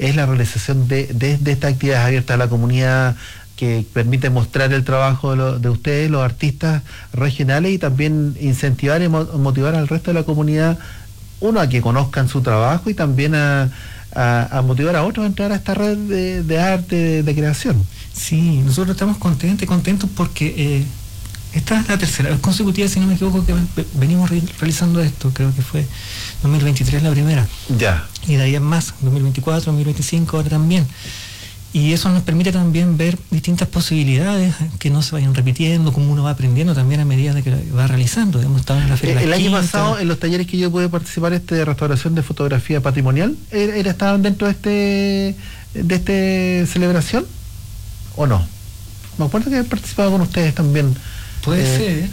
es la realización de estas actividades abiertas a la comunidad, que permite mostrar el trabajo de ustedes, los artistas regionales, y también incentivar y motivar al resto de la comunidad, uno, a que conozcan su trabajo, y también a motivar a otros a entrar a esta red de arte, de creación. Sí, nosotros estamos contentos porque esta es la tercera vez consecutiva, si no me equivoco, que venimos realizando esto. Creo que fue 2023 la primera. Ya. Y de ahí en más, 2024, 2025 ahora también. Y eso nos permite también ver distintas posibilidades que no se vayan repitiendo, como uno va aprendiendo también a medida de que va realizando. Hemos estado en la Feria el año pasado, en los talleres que yo pude participar, de restauración de fotografía patrimonial, ¿estaban dentro de esta celebración o no? Me acuerdo que he participado con ustedes también. Puede ser.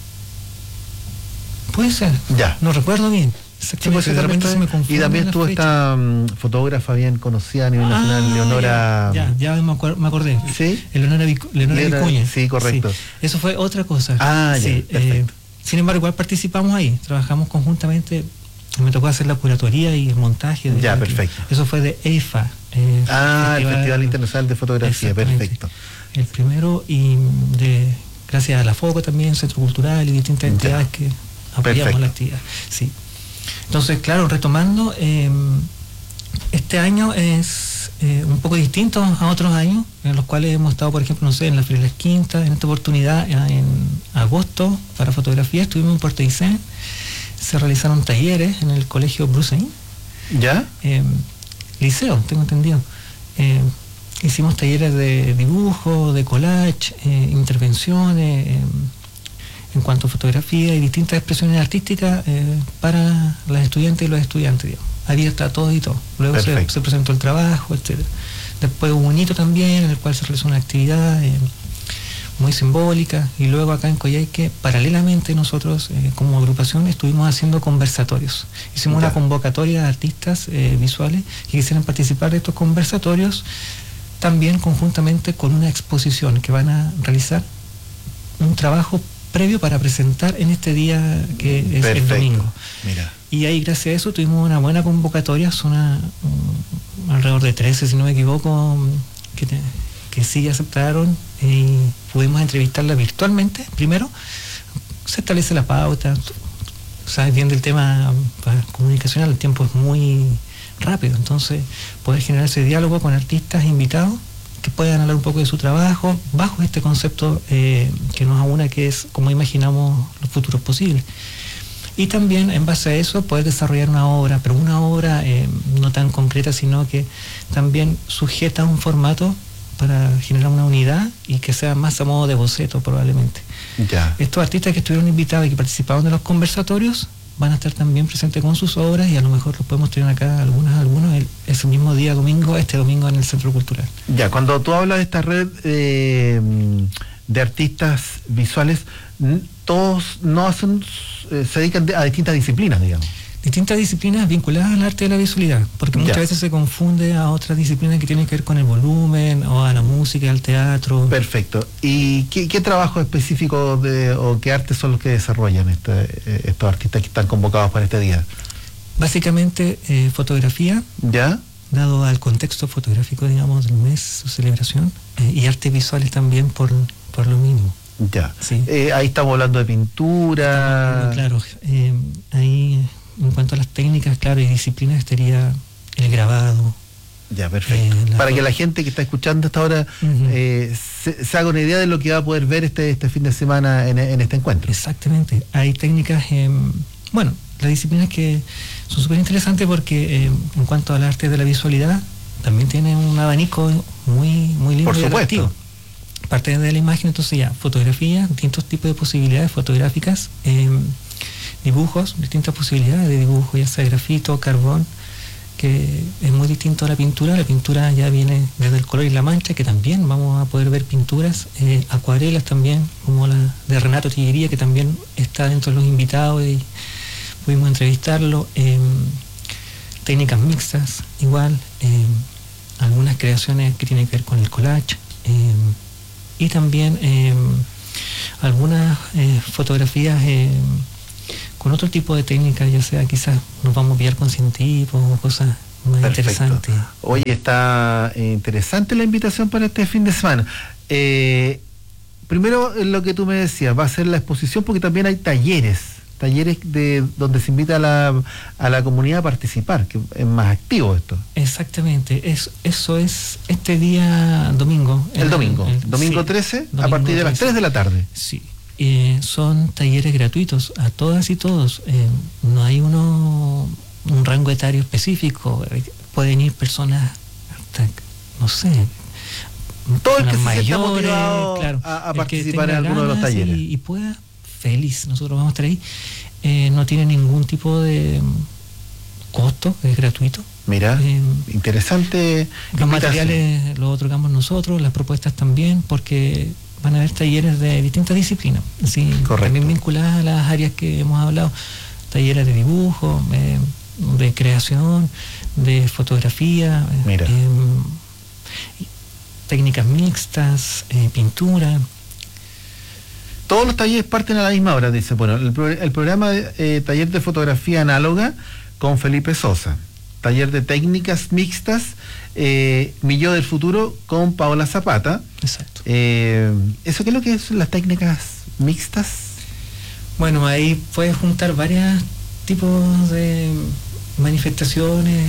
Puede ser. Ya. No recuerdo bien. Sí, pues, de repente se me confunde. Y también estuvo esta fotógrafa bien conocida a nivel nacional, Leonora. Ya me acordé. ¿Sí? Leonora Vicuña. Sí, correcto. Sí. Eso fue otra cosa. Sí, perfecto. Sin embargo, igual participamos ahí, trabajamos conjuntamente. Me tocó hacer la curatoría y el montaje. Perfecto. Eso fue de EIFA. El Festival Internacional de Fotografía, perfecto. El primero, y gracias a la FOCO también, Centro Cultural y distintas entidades que apoyamos la actividad. Sí. Entonces, claro, retomando, este año es un poco distinto a otros años, en los cuales hemos estado, por ejemplo, en la Feria de las Quintas. En esta oportunidad, en agosto, para fotografía, estuvimos en Puerto Aysén. Se realizaron talleres en el colegio Brucein. ¿Ya? Liceo, tengo entendido. Hicimos talleres de dibujo, de collage, intervenciones en cuanto a fotografía y distintas expresiones artísticas para las estudiantes y los estudiantes, digamos, abierta a todos y todos. Luego se presentó el trabajo, etcétera. Después hubo un hito también en el cual se realizó una actividad muy simbólica, y luego acá en Coyhaique, paralelamente, nosotros como agrupación estuvimos haciendo conversatorios. Hicimos una convocatoria de artistas visuales que quisieran participar de estos conversatorios, también conjuntamente con una exposición que van a realizar un trabajo previo para presentar en este día que es el domingo. Mira. Y ahí, gracias a eso, tuvimos una buena convocatoria. Son alrededor de 13, si no me equivoco, que sí aceptaron, y pudimos entrevistarla virtualmente. Primero, se establece la pauta. Sabes bien del tema comunicacional, el tiempo es muy rápido, entonces poder generar ese diálogo con artistas invitados que puedan hablar un poco de su trabajo bajo este concepto que nos aúna, que es cómo imaginamos los futuros posibles. Y también, en base a eso, poder desarrollar una obra, pero una obra no tan concreta, sino que también sujeta a un formato para generar una unidad y que sea más a modo de boceto, probablemente. Ya. Estos artistas que estuvieron invitados y que participaron de los conversatorios van a estar también presentes con sus obras, y a lo mejor los podemos tener acá algunos ese mismo día, este domingo, en el Centro Cultural. Ya, cuando tú hablas de esta red de artistas visuales, todos se dedican a distintas disciplinas, digamos. Distintas disciplinas vinculadas al arte de la visualidad, porque muchas veces se confunde a otras disciplinas que tienen que ver con el volumen, o a la música, al teatro. Perfecto. ¿Y qué trabajo específico o qué artes son los que desarrollan estos artistas que están convocados para este día? Básicamente fotografía, ¿ya?, dado al contexto fotográfico, digamos, del mes, su celebración, y artes visuales también por lo mismo. Ya. Sí. Ahí estamos hablando de pintura. Claro, ahí, en cuanto a las técnicas, claro, y disciplinas, estaría el grabado. Ya, perfecto. Para que la gente que está escuchando hasta ahora se haga una idea de lo que va a poder ver este fin de semana en este encuentro. Exactamente. Hay técnicas, las disciplinas que son súper interesantes porque en cuanto al arte de la visualidad, también tiene un abanico muy lindo. Por y supuesto. atractivo. Parte de la imagen, entonces ya, fotografía, distintos tipos de posibilidades fotográficas, dibujos, distintas posibilidades de dibujo, ya sea grafito, carbón, que es muy distinto a la pintura. La pintura ya viene desde el color y la mancha, que también vamos a poder ver pinturas, acuarelas también, como la de Renato Tillería, que también está dentro de los invitados y pudimos entrevistarlo. Técnicas mixtas, igual, algunas creaciones que tienen que ver con el collage, y también algunas fotografías con otro tipo de técnicas, ya sea quizás nos vamos a pillar con cientipos o cosas más Perfecto. interesante. Oye, está interesante la invitación para este fin de semana. Primero, lo que tú me decías, va a ser la exposición porque también hay talleres de donde se invita a la comunidad a participar, que es más activo esto. Exactamente, eso es este día domingo. Domingo sí, 13, domingo a partir de las 3 de la tarde. Sí, son talleres gratuitos a todas y todos. No hay un rango etario específico. Pueden ir personas hasta, no sé, todo el que se mayores, sienta motivado claro, a participar en alguno de los talleres. Y pueda, feliz, nosotros vamos a estar ahí. No tiene ningún tipo de costo, es gratuito. Mira, interesante. Los materiales los otorgamos nosotros, las propuestas también, porque van a haber talleres de distintas disciplinas, ¿sí? También vinculadas a las áreas que hemos hablado, talleres de dibujo, de creación, de fotografía, técnicas mixtas, pintura. Todos los talleres parten a la misma hora, dice. Bueno, el programa de taller de fotografía análoga con Felipe Sosa, taller de técnicas mixtas, Mi Yo del Futuro con Paola Zapata. Exacto. ¿Eso qué es lo que son las técnicas mixtas? Bueno, ahí puedes juntar varios tipos de manifestaciones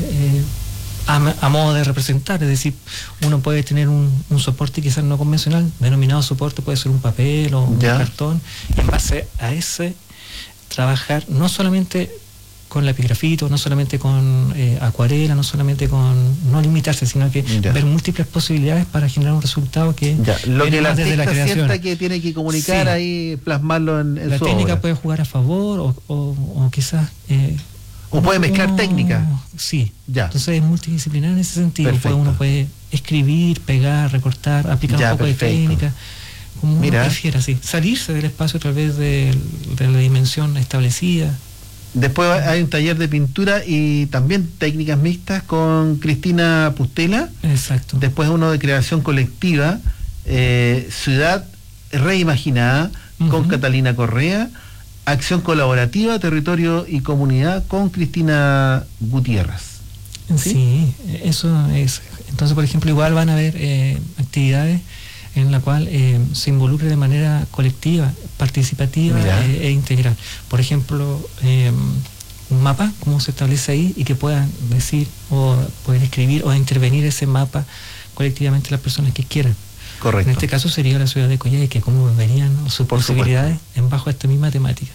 a modo de representar, es decir, uno puede tener un soporte quizás no convencional, denominado soporte, puede ser un papel o un cartón, y en base a ese trabajar no solamente con lapigrafito, no solamente con acuarela, no solamente con no limitarse, sino que ver múltiples posibilidades para generar un resultado que lo que el desde la creación sienta que tiene que comunicar, ahí plasmarlo en la su técnica obra. Puede jugar a favor o quizás o puede mezclar técnicas. Sí, entonces es multidisciplinar en ese sentido. Uno puede escribir, pegar, recortar, aplicar un poco de técnica, como uno prefiera, salirse del espacio a través de la dimensión establecida. Después hay un taller de pintura y también técnicas mixtas con Cristina Pustela. Exacto. Después uno de creación colectiva, Ciudad Reimaginada, con Catalina Correa. Acción colaborativa, territorio y comunidad con Cristina Gutiérrez. Sí, eso es. Entonces, por ejemplo, igual van a haber actividades en la cual se involucre de manera colectiva, participativa e integral. Por ejemplo, un mapa, como se establece ahí, y que puedan decir o pueden escribir o intervenir ese mapa colectivamente las personas que quieran. Correcto. En este caso sería la ciudad de Coyhaique, cómo verían sus posibilidades en bajo esta misma temática.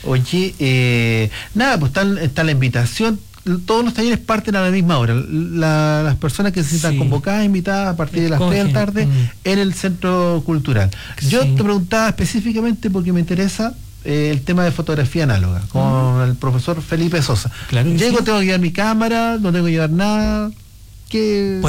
Oye, nada, pues está la invitación. Todos los talleres parten a la misma hora. Las personas que se sientan convocadas, invitadas a partir de las 3 de la tarde en el Centro Cultural. Yo te preguntaba específicamente porque me interesa el tema de fotografía análoga con el profesor Felipe Sosa. Claro, llego, tengo que llevar mi cámara, no tengo que llevar nada. ¿Qué?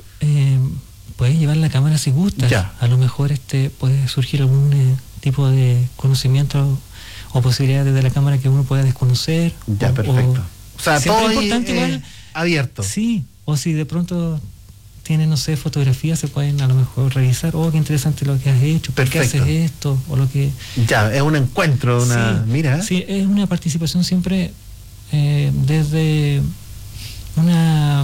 Puedes llevar la cámara si gustas. A lo mejor puede surgir algún tipo de conocimiento o posibilidades de la cámara que uno pueda desconocer. Perfecto. O sea, todo importante igual, abierto. Sí, o si de pronto tienen, no sé, fotografías, se pueden a lo mejor revisar. Qué interesante lo que has hecho, por qué haces esto, o lo que... es un encuentro, mira. Sí, es una participación siempre desde una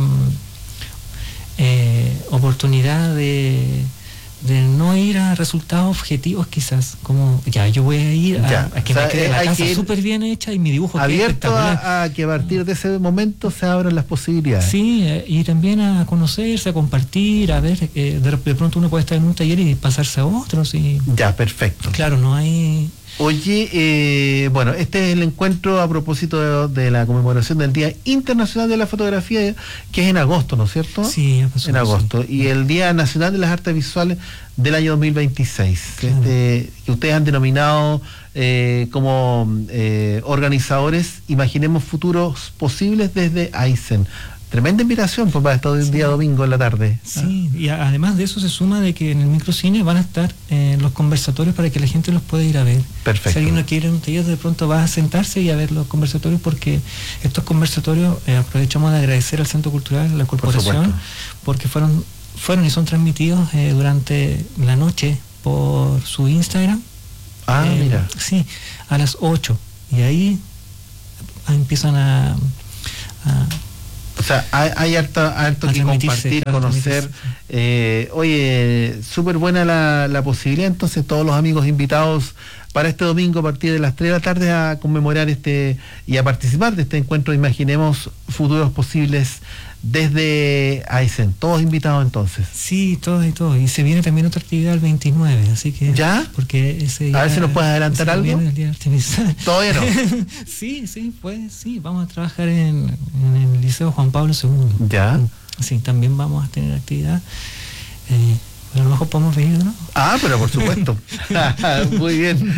oportunidad de no ir a resultados objetivos quizás, como yo voy a ir a que me quede la casa súper bien hecha y mi dibujo abierto a que a partir de ese momento se abran las posibilidades. Sí, y también a conocerse, a compartir, a ver, de pronto uno puede estar en un taller y pasarse a otros. Perfecto. Claro, no hay... Oye, bueno, este es el encuentro a propósito de la conmemoración del Día Internacional de la Fotografía, que es en agosto, ¿no es cierto? Sí, en agosto. Y el Día Nacional de las Artes Visuales del año 2026, que ustedes han denominado como organizadores Imaginemos Futuros Posibles desde Aysén. Tremenda invitación para estar un día domingo en la tarde. Sí, y además de eso se suma de que en el microcine van a estar los conversatorios para que la gente los pueda ir a ver. Perfecto. Si alguien no quiere un taller, de pronto va a sentarse y a ver los conversatorios, porque estos conversatorios aprovechamos de agradecer al Centro Cultural, a la corporación, porque fueron y son transmitidos durante la noche por su Instagram. Mira. Sí, a las 8. Y ahí empiezan a sea, hay harto que compartir, conocer. Oye, súper buena la posibilidad, entonces todos los amigos invitados para este domingo a partir de las 3 de la tarde a conmemorar y a participar de este encuentro. Imaginemos futuros posibles desde Aysén. Todos invitados entonces. Sí, todos y todos. Y se viene también otra actividad el 29, así que... ¿Ya? Porque ese día, a ver si nos puedes adelantar algo. El día artificial. Todavía no. Sí, pues sí, vamos a trabajar en el Liceo Juan Pablo II. ¿Ya? Sí, también vamos a tener actividad. A lo mejor podemos venir, ¿no? Ah, pero por supuesto. Muy bien.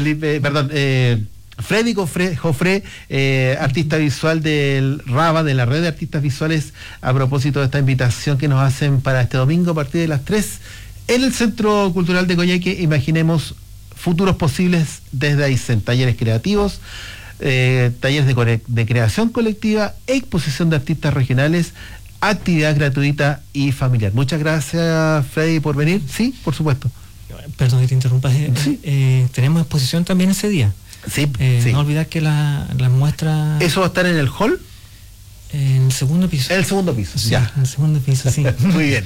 Freddy Jofré, artista visual del RAVA, de la red de artistas visuales, a propósito de esta invitación que nos hacen para este domingo a partir de las 3 en el Centro Cultural de Coyhaique. Imaginemos futuros posibles desde Aysén, talleres creativos, talleres de creación colectiva, exposición de artistas regionales, actividad gratuita y familiar. Muchas gracias, Freddy, por venir. Sí, por supuesto. Perdón que te interrumpa. Sí. Tenemos exposición también ese día. Sí, sí. No olvidar que las muestras... ¿Eso va a estar en el hall? En el segundo piso. En el segundo piso, sí, ya. En el segundo piso, sí. Muy bien.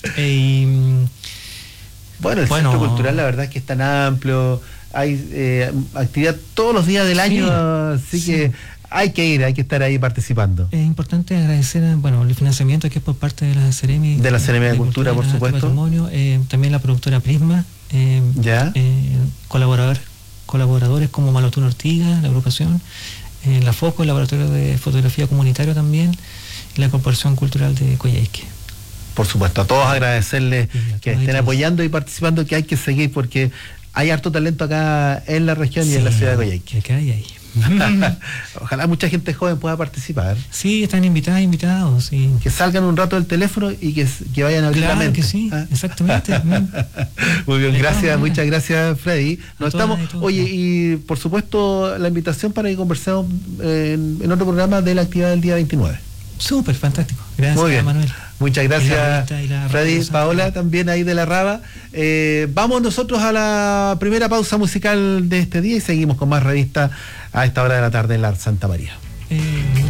Bueno, el Centro Cultural la verdad es que es tan amplio, hay actividad todos los días del año, así que hay que ir, hay que estar ahí participando. Es importante agradecer el financiamiento que es por parte de la Seremi. De la Seremi de Cultura, por supuesto. Patrimonio, también la productora Prisma, ¿ya? Colaboradores como Malotún Ortiga, la agrupación, la FOCO, el Laboratorio de Fotografía Comunitario también, y la Corporación Cultural de Coyhaique. Por supuesto, a todos agradecerles que estén apoyando y participando, que hay que seguir porque hay harto talento acá en la región y en la ciudad de Coyhaique. Que hay ahí. Ojalá mucha gente joven pueda participar. Sí, están invitados. Sí. Que salgan un rato del teléfono y que vayan a abrir la mente. Que sí, exactamente. Muy bien, gracias, muchas gracias, Freddy. Oye, y por supuesto la invitación para que conversemos en otro programa de la actividad del día 29. Súper, fantástico. Gracias, muy bien. Manuel. Muchas gracias, Freddy, Paola, también ahí de la Rava. Vamos nosotros a la primera pausa musical de este día y seguimos con más revistas a esta hora de la tarde en la Santa María.